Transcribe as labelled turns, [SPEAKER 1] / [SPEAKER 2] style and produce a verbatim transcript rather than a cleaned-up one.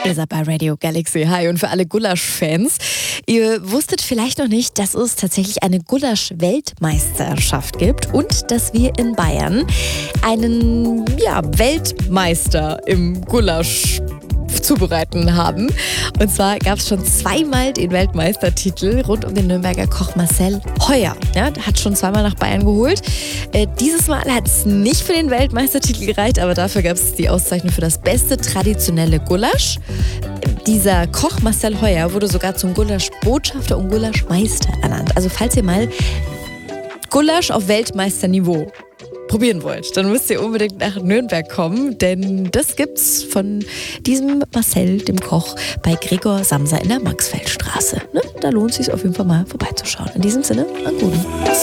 [SPEAKER 1] Ihr seid bei Radio Galaxy. Hi, und für alle Gulasch-Fans. Ihr wusstet vielleicht noch nicht, dass es tatsächlich eine Gulasch-Weltmeisterschaft gibt und dass wir in Bayern einen ja, Weltmeister im Gulasch zubereiten haben. Und zwar gab es schon zweimal den Weltmeistertitel rund um den Nürnberger Koch Marcel Heuer. Ja, der hat schon zweimal nach Bayern geholt. Äh, dieses Mal hat es nicht für den Weltmeistertitel gereicht, aber dafür gab es die Auszeichnung für das beste traditionelle Gulasch. Dieser Koch Marcel Heuer wurde sogar zum Gulasch-Botschafter und Gulaschmeister ernannt. Also falls ihr mal Gulasch auf Weltmeisterniveau probieren wollt, dann müsst ihr unbedingt nach Nürnberg kommen, denn das gibt's von diesem Marcel, dem Koch, bei Gregor Samsa in der Maxfeldstraße. Ne? Da lohnt es sich auf jeden Fall mal vorbeizuschauen. In diesem Sinne, einen guten.